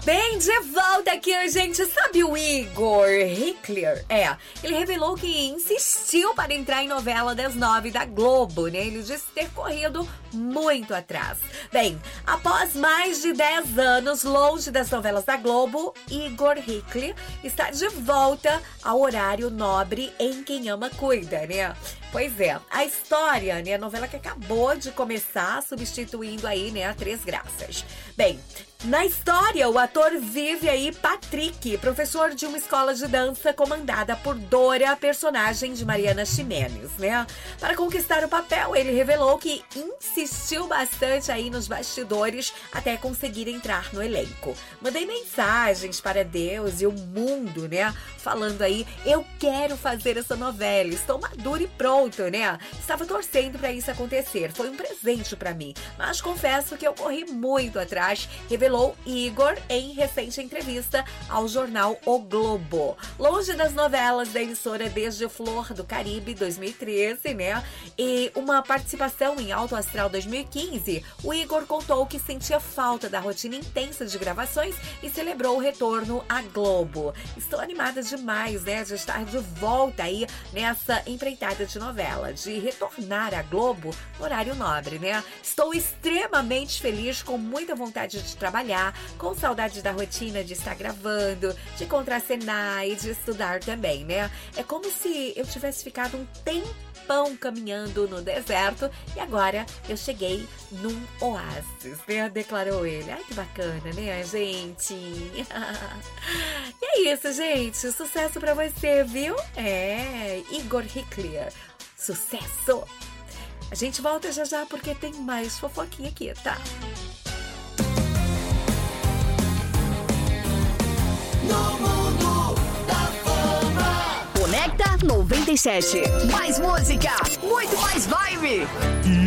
Bem, de volta aqui, gente. Sabe o Igor Hickler? Ele revelou que insistiu para entrar em novela das 9 da Globo, né? Ele disse ter corrido muito atrás. Bem, após mais de 10 anos longe das novelas da Globo, Igor Hickler está de volta ao horário nobre em Quem Ama Cuida, né? Pois é, a história, né? A novela que acabou de começar, substituindo aí, né, a Três Graças. Bem, na história, o ator vive aí Patrick, professor de uma escola de dança comandada por Dora, personagem de Mariana Ximenes, né? Para conquistar o papel, ele revelou que insistiu bastante aí nos bastidores até conseguir entrar no elenco. Mandei mensagens para Deus e o mundo, né? Falando aí, eu quero fazer essa novela, estou maduro e pronto, né? Estava torcendo para isso acontecer, foi um presente para mim, mas confesso que eu corri muito atrás, revelou Igor em recente entrevista ao jornal O Globo. Longe das novelas da emissora desde Flor do Caribe 2013, né? E uma participação em Alto Astral 2015, o Igor contou que sentia falta da rotina intensa de gravações e celebrou o retorno à Globo. Estou animada demais, né, de estar de volta aí nessa empreitada de novela, de retornar à Globo no horário nobre, né? Estou extremamente feliz, com muita vontade de trabalhar, com saudade da rotina de estar gravando, de contracenar e de estudar também, né? É como se eu tivesse ficado um tempão caminhando no deserto e agora eu cheguei num oásis, né? Declarou ele. Ai, que bacana, né, gente? E é isso, gente. Sucesso pra você, viu? Igor Hickler. Sucesso! A gente volta já já porque tem mais fofoquinha aqui, tá? No mundo da fama. Conecta 97. Mais música, muito mais vibe.